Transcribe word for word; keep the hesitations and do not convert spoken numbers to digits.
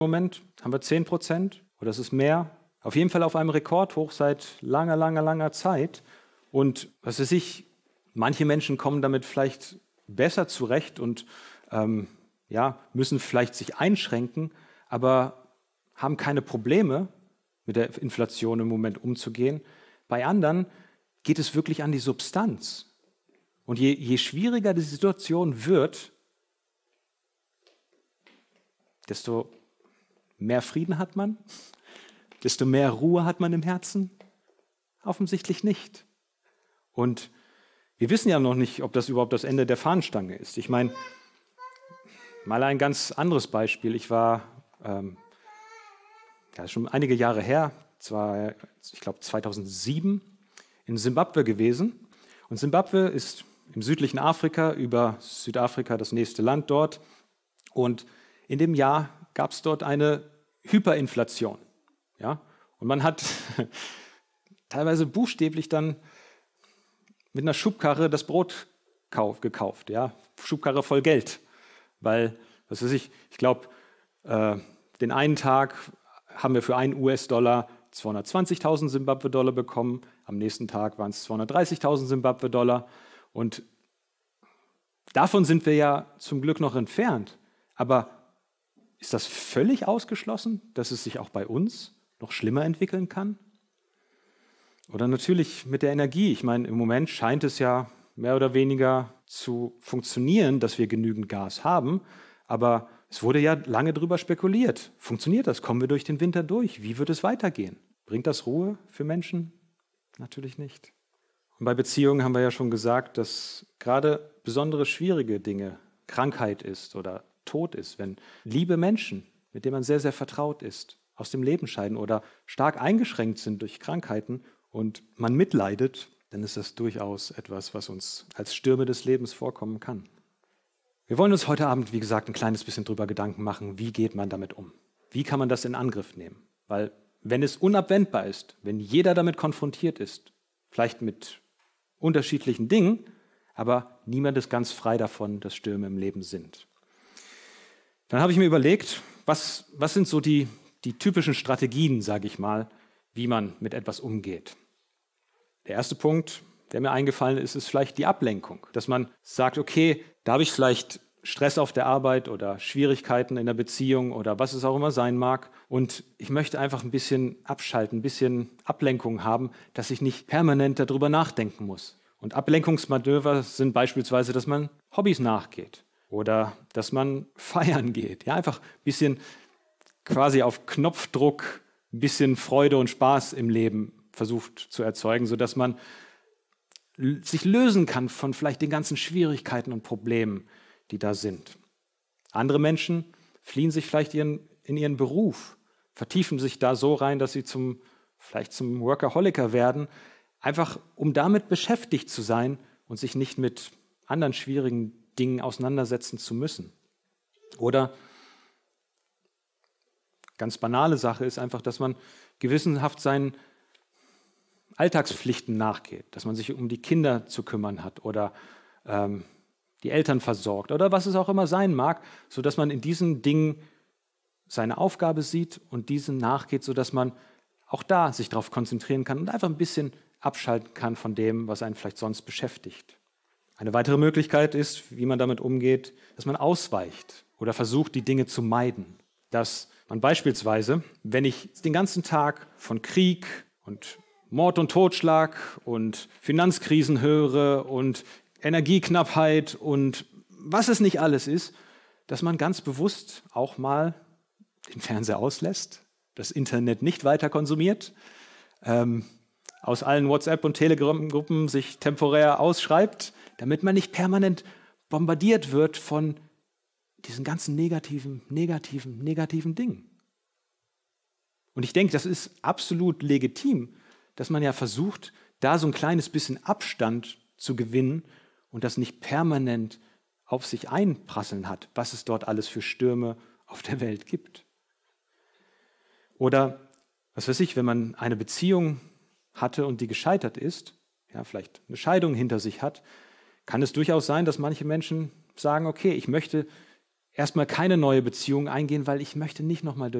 Moment haben wir zehn Prozent oder es ist mehr. Auf jeden Fall auf einem Rekordhoch seit langer, langer, langer Zeit. Und was weiß ich, manche Menschen kommen damit vielleicht besser zurecht und ähm, ja, müssen vielleicht sich einschränken, aber haben keine Probleme, mit der Inflation im Moment umzugehen. Bei anderen geht es wirklich an die Substanz. Und je, je schwieriger die Situation wird, desto mehr Frieden hat man, desto mehr Ruhe hat man im Herzen. Offensichtlich nicht. Und wir wissen ja noch nicht, ob das überhaupt das Ende der Fahnenstange ist. Ich meine, mal ein ganz anderes Beispiel. Ich war, ähm, ja, schon einige Jahre her, zwar, ich glaube zweitausendsieben, in Simbabwe gewesen. Und Simbabwe ist im südlichen Afrika, über Südafrika das nächste Land dort. Und in dem Jahr gab es dort eine Hyperinflation. Ja? Und man hat teilweise buchstäblich dann mit einer Schubkarre das Brot kauf, gekauft. Ja? Schubkarre voll Geld. Weil, was weiß ich, ich glaube, äh, den einen Tag haben wir für einen U S-Dollar zweihundertzwanzigtausend Simbabwe-Dollar bekommen. Am nächsten Tag waren es zweihundertdreißigtausend Simbabwe-Dollar. Und davon sind wir ja zum Glück noch entfernt. Aber ist das völlig ausgeschlossen, dass es sich auch bei uns noch schlimmer entwickeln kann? Oder natürlich mit der Energie. Ich meine, im Moment scheint es ja mehr oder weniger zu funktionieren, dass wir genügend Gas haben. Aber es wurde ja lange darüber spekuliert. Funktioniert das? Kommen wir durch den Winter durch? Wie wird es weitergehen? Bringt das Ruhe für Menschen? Natürlich nicht. Und bei Beziehungen haben wir ja schon gesagt, dass gerade besondere schwierige Dinge, Krankheit ist oder Tod ist, wenn liebe Menschen, mit denen man sehr, sehr vertraut ist, aus dem Leben scheiden oder stark eingeschränkt sind durch Krankheiten und man mitleidet, dann ist das durchaus etwas, was uns als Stürme des Lebens vorkommen kann. Wir wollen uns heute Abend, wie gesagt, ein kleines bisschen drüber Gedanken machen, wie geht man damit um? Wie kann man das in Angriff nehmen? Weil wenn es unabwendbar ist, wenn jeder damit konfrontiert ist, vielleicht mit unterschiedlichen Dingen, aber niemand ist ganz frei davon, dass Stürme im Leben sind. Dann habe ich mir überlegt, was, was sind so die, die typischen Strategien, sage ich mal, wie man mit etwas umgeht. Der erste Punkt, der mir eingefallen ist, ist vielleicht die Ablenkung. Dass man sagt, okay, da habe ich vielleicht Stress auf der Arbeit oder Schwierigkeiten in der Beziehung oder was es auch immer sein mag. Und ich möchte einfach ein bisschen abschalten, ein bisschen Ablenkung haben, dass ich nicht permanent darüber nachdenken muss. Und Ablenkungsmanöver sind beispielsweise, dass man Hobbys nachgeht oder dass man feiern geht. Ja, einfach ein bisschen quasi auf Knopfdruck ein bisschen Freude und Spaß im Leben versucht zu erzeugen, sodass man sich lösen kann von vielleicht den ganzen Schwierigkeiten und Problemen, die da sind. Andere Menschen fliehen sich vielleicht ihren, in ihren Beruf, vertiefen sich da so rein, dass sie zum, vielleicht zum Workaholiker werden, einfach um damit beschäftigt zu sein und sich nicht mit anderen schwierigen Dingen auseinandersetzen zu müssen. Oder ganz banale Sache ist einfach, dass man gewissenhaft seinen Alltagspflichten nachgeht, dass man sich um die Kinder zu kümmern hat oder ähm, die Eltern versorgt oder was es auch immer sein mag, sodass man in diesen Dingen seine Aufgabe sieht und diesen nachgeht, sodass man auch da sich darauf konzentrieren kann und einfach ein bisschen abschalten kann von dem, was einen vielleicht sonst beschäftigt. Eine weitere Möglichkeit ist, wie man damit umgeht, dass man ausweicht oder versucht, die Dinge zu meiden. Dass man beispielsweise, wenn ich den ganzen Tag von Krieg und Mord und Totschlag und Finanzkrisen höre und Energieknappheit und was es nicht alles ist, dass man ganz bewusst auch mal den Fernseher auslässt, das Internet nicht weiter konsumiert, ähm, aus allen WhatsApp- und Telegram-Gruppen sich temporär ausschreibt, damit man nicht permanent bombardiert wird von diesen ganzen negativen, negativen, negativen Dingen. Und ich denke, das ist absolut legitim, dass man ja versucht, da so ein kleines bisschen Abstand zu gewinnen und das nicht permanent auf sich einprasseln hat, was es dort alles für Stürme auf der Welt gibt. Oder, was weiß ich, wenn man eine Beziehung hatte und die gescheitert ist, ja, vielleicht eine Scheidung hinter sich hat, kann es durchaus sein, dass manche Menschen sagen, okay, ich möchte erstmal keine neue Beziehung eingehen, weil ich möchte nicht nochmal durch